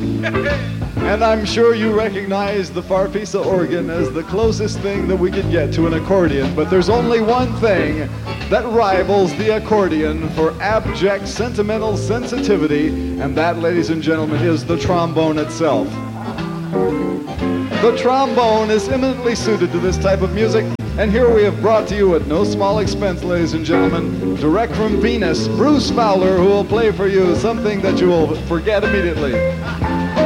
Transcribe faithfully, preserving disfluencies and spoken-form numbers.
And I'm sure you recognize the Farfisa organ as the closest thing that we can get to an accordion, but there's only one thing that rivals the accordion for abject sentimental sensitivity, and that, ladies and gentlemen, is the trombone itself. The trombone is eminently suited to this type of music, and here we have brought to you at no small expense, ladies and gentlemen, direct from Venus, Bruce Fowler, who will play for you something that you will forget immediately.